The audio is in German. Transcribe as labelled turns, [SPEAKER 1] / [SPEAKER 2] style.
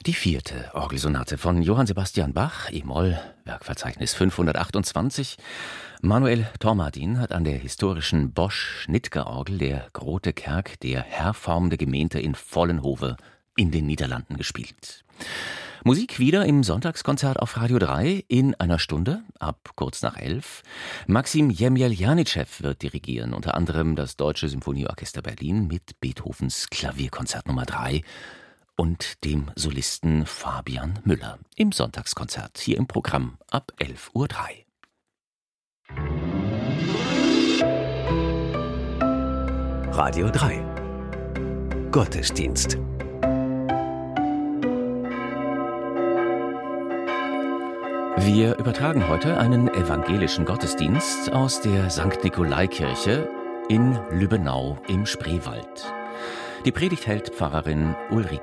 [SPEAKER 1] Die 4. Orgelsonate von Johann Sebastian Bach, e-Moll, Werkverzeichnis 528. Manuel Tormadin hat an der historischen Bosch-Schnitger-Orgel der Grote Kerk der hervormende Gemeente in Vollenhove in den Niederlanden gespielt. Musik wieder im Sonntagskonzert auf Radio 3 in einer Stunde, ab kurz nach 11. Maxim Jemjeljanitschew wird dirigieren, unter anderem das Deutsche Symphonieorchester Berlin mit Beethovens Klavierkonzert Nummer 3 und dem Solisten Fabian Müller im Sonntagskonzert hier im Programm ab 11:03 Uhr.
[SPEAKER 2] Radio 3 Gottesdienst.
[SPEAKER 1] Wir übertragen heute einen evangelischen Gottesdienst aus der St. Nikolai-Kirche in Lübbenau im Spreewald. Die Predigt hält Pfarrerin Ulrike